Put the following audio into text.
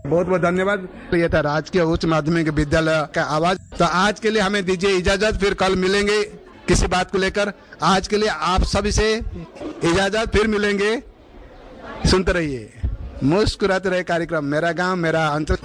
बहुत बहुत धन्यवाद। तो ये था राजकीय उच्च माध्यमिक विद्यालय का आवाज। तो आज के लिए हमें दीजिए इजाजत, फिर कल मिलेंगे किसी बात को लेकर। आज के लिए आप सभी से इजाजत, फिर मिलेंगे। सुनते रहिए, मुस्कुराते रहे कार्यक्रम मेरा गांव मेरा अंचल।